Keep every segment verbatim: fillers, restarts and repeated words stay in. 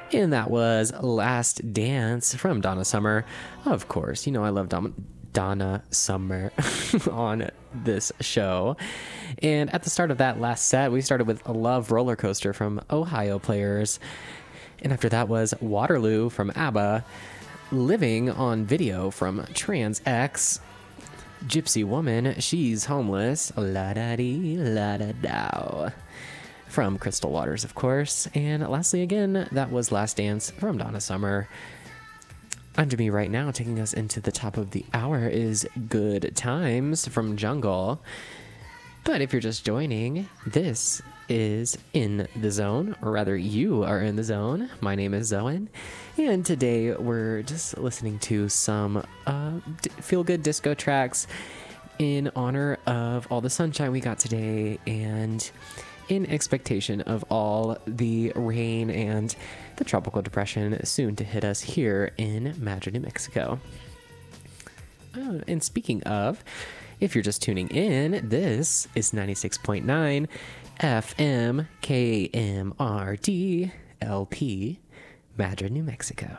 And that was Last Dance from Donna Summer. Of course, you know I love Dom- Donna Summer on this show. And at the start of that last set, we started with a Love Roller Coaster from Ohio Players. And after that was Waterloo from ABBA, Living on Video from Trans X, Gypsy Woman, She's Homeless, la-da-dee, la-da-dow, from Crystal Waters, of course. And lastly, again, that was Last Dance from Donna Summer. Under me right now, taking us into the top of the hour, is Good Times from Jungle. But if you're just joining, this is In the Zone, or rather, you are in the zone. My name is Zoen, and today we're just listening to some uh, d- feel-good disco tracks in honor of all the sunshine we got today, and in expectation of all the rain and the tropical depression soon to hit us here in Madrid, New Mexico. Oh, and speaking of, if you're just tuning in, this is ninety-six point nine F M K M R D L P, Madrid, New Mexico.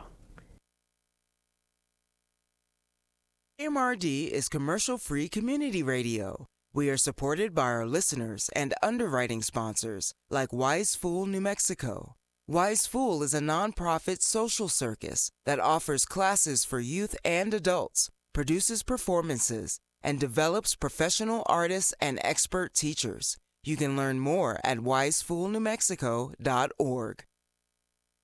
K M R D is commercial-free community radio. We are supported by our listeners and underwriting sponsors like Wise Fool New Mexico. Wise Fool is a nonprofit social circus that offers classes for youth and adults, produces performances, and develops professional artists and expert teachers. You can learn more at wise fool new mexico dot org.